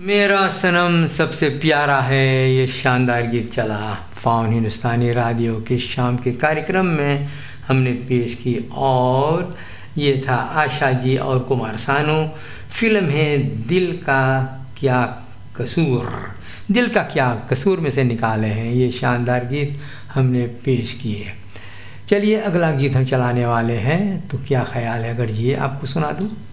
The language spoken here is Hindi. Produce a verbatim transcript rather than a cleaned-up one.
मेरा सनम सबसे प्यारा है, ये शानदार गीत चला फाउन हिंदुस्तानी रेडियो के शाम के कार्यक्रम में हमने पेश की और ये था आशा जी और कुमार सानू। फिल्म है दिल का क्या कसूर, दिल का क्या कसूर में से निकाले हैं ये शानदार गीत हमने पेश किए। चलिए अगला गीत हम चलाने वाले हैं, तो क्या ख्याल है अगर ये आपको सुना दूँ।